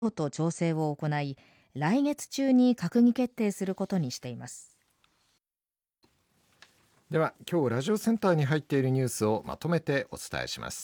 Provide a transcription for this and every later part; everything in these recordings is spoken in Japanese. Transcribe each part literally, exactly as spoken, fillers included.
と調整を行い、来月中に閣議決定することにしています。 では今日ラジオセンターに入っているニュースをまとめてお伝えします。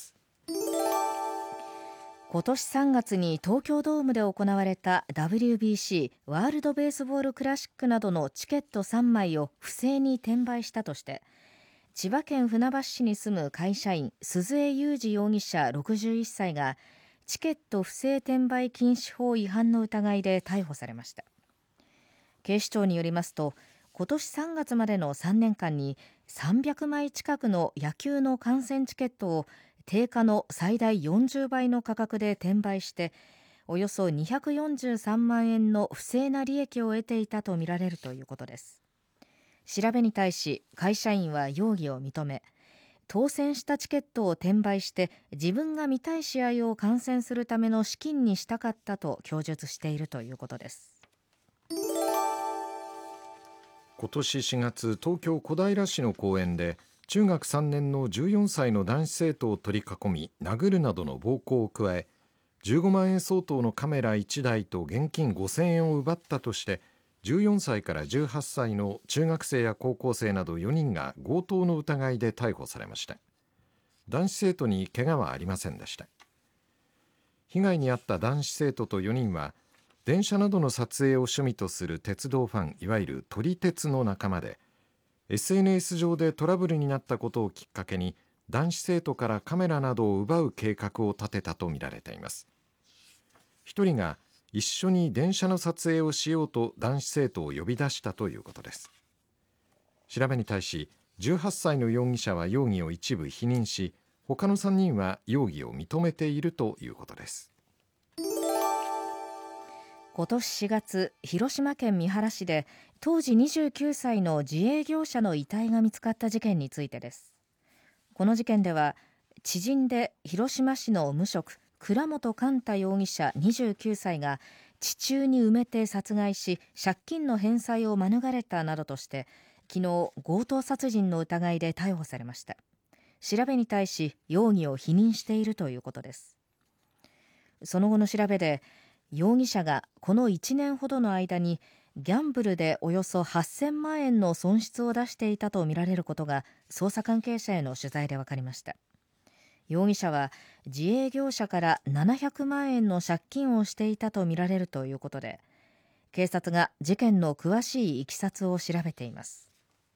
今年さんがつに東京ドームで行われた ダブリュービーシー ワールドベースボールクラシックなどのチケットさんまいを不正に転売したとして、千葉県船橋市に住む会社員鈴江裕二容疑者ろくじゅういっさいがチケット不正転売禁止法違反の疑いで逮捕されました。警視庁によりますと、今年さんがつまでのさんねんかんにさんびゃくまい近くの野球の観戦チケットを定価の最大よんじゅうばいの価格で転売して、およそにひゃくよんじゅうさんまんえんの不正な利益を得ていたとみられるということです。調べに対し会社員は容疑を認め、当選したチケットを転売して自分が見たい試合を観戦するための資金にしたかったと供述しているということです。 今年しがつ、東京小平市の公園で中学さんねんのじゅうよんさいの男子生徒を取り囲み殴るなどの暴行を加え、じゅうごまんえん相当のカメラいちだいと現金ごせんえんを奪ったとして、じゅうよんさいからじゅうはっさいの中学生や高校生などよにんが強盗の疑いで逮捕されました。男子生徒に怪我はありませんでした。被害に遭った男子生徒とよにんは電車などの撮影を趣味とする鉄道ファン、いわゆる撮り鉄の仲間で、 エスエヌエス 上でトラブルになったことをきっかけに男子生徒からカメラなどを奪う計画を立てたとみられています。一人が一緒に電車の撮影をしようと男子生徒を呼び出したということです。調べに対しじゅうはっさいの容疑者は容疑を一部否認し、他のさんにんは容疑を認めているということです。 今年しがつ、広島県三原市で当時にじゅうきゅうさいの自営業者の遺体が見つかった事件についてです。この事件では、知人で広島市の無職倉本寛太容疑者にじゅうきゅうさいが地中に埋めて殺害し、借金の返済を免れたなどとして昨日強盗殺人の疑いで逮捕されました。調べに対し容疑を否認しているということです。その後の調べで、容疑者がこのいちねんほどの間にギャンブルでおよそはっせんまんえんの損失を出していたとみられることが捜査関係者への取材で分かりました。容疑者は自営業者からななひゃくまんえんの借金をしていたとみられるということで、警察が事件の詳しいいきさつを調べています。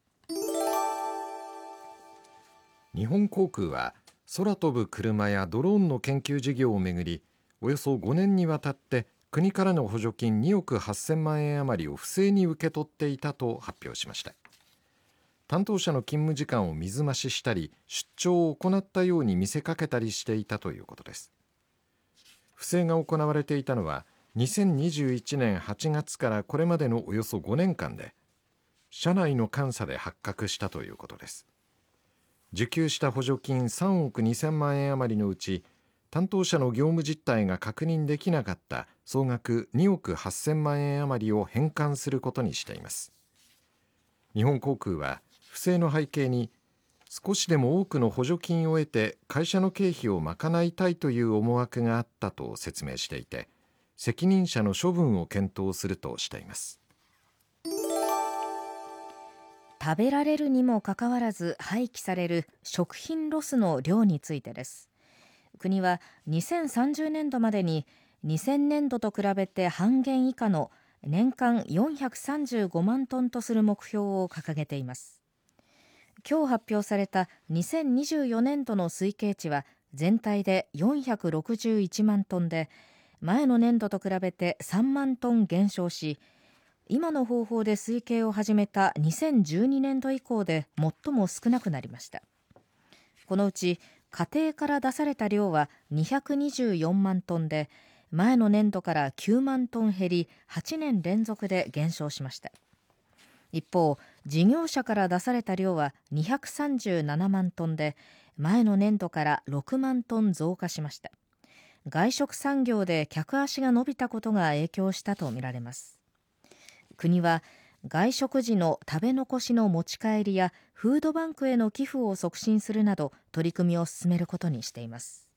日本航空は空飛ぶ車やドローンの研究事業をめぐり、およそごねんにわたって国からの補助金におくはっせんまんえん余りを不正に受け取っていたと発表しました。担当者の勤務時間を水増ししたり、出張を行ったように見せかけたりしていたということです。不正が行われていたのはにせんにじゅういちねんはちがつからこれまでのおよそごねんかんで、社内の監査で発覚したということです。受給した補助金さんおくにせんまんえん余りのうち、担当者の業務実態が確認できなかった総額におくはっせんまんえん余りを返還することにしています。日本航空は不正の背景に、少しでも多くの補助金を得て会社の経費を賄いたいという思惑があったと説明していて、責任者の処分を検討するとしています。 食べられるにもかかわらず廃棄される食品ロスの量についてです。国はにせんさんじゅうねんどまでににせんねんどと比べて半減以下の年間よんひゃくさんじゅうごまんトンとする目標を掲げています。今日発表されたにせんにじゅうよねんどの推計値は全体でよんひゃくろくじゅういちまんトンで、前の年度と比べてさんまんトン減少し、今の方法で推計を始めたにせんじゅうにねんど以降で最も少なくなりました。このうち家庭から出された量はにひゃくにじゅうよんまんトンで、前の年度からきゅうまんトン減り、はちねん連続で減少しました。一方、事業者から出された量はにひゃくさんじゅうななまんトンで、前の年度からろくまんトン増加しました。外食産業で客足が伸びたことが影響したとみられます。国は外食時の食べ残しの持ち帰りやフードバンクへの寄付を促進するなど取り組みを進めることにしています。